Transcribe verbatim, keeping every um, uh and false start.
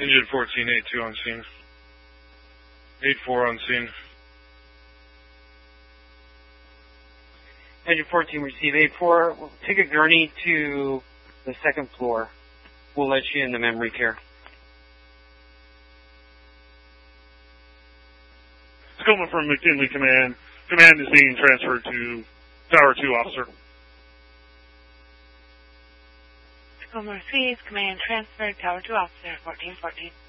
Engine fourteen, eight two on scene. eight four on scene. Engine fourteen, receive eight four. We'll take a gurney to the second floor. We'll let you in the memory care. Tacoma from McKinley Command. Command is being transferred to Tower two, officer. Tacoma receives. Command transferred. Tower two, officer. fourteen fourteen.